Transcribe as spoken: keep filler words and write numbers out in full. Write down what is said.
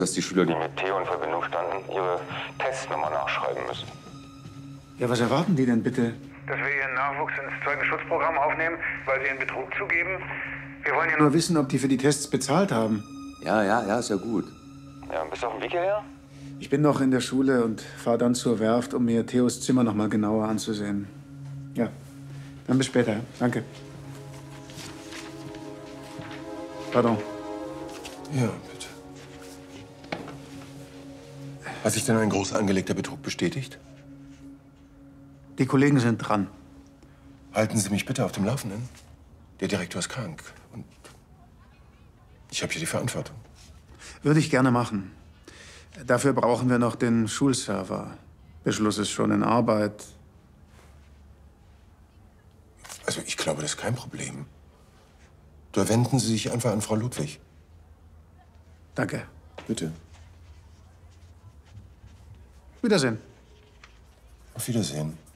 dass die Schüler, die mit Theo in Verbindung standen, ihre Testnummer nachschreiben müssen. Ja, was erwarten die denn bitte? Dass wir Ihren Nachwuchs ins Zeugenschutzprogramm aufnehmen, weil Sie Ihren Betrug zugeben. Wir wollen ja Nur wissen, ob die für die Tests bezahlt haben. Ja, ja, ja, ist ja gut. Ja, bist du auf dem Weg hierher? Ich bin noch in der Schule und fahre dann zur Werft, um mir Theos Zimmer noch mal genauer anzusehen. Ja, dann bis später. Danke. Pardon. Ja, bitte. Hat sich denn ein groß angelegter Betrug bestätigt? Die Kollegen sind dran. Halten Sie mich bitte auf dem Laufenden. Der Direktor ist krank und ich habe hier die Verantwortung. Würde ich gerne machen. Dafür brauchen wir noch den Schulserver. Beschluss ist schon in Arbeit. Also ich glaube, das ist kein Problem. Da wenden Sie sich einfach an Frau Ludwig. Danke. Bitte. Wiedersehen. Auf Wiedersehen.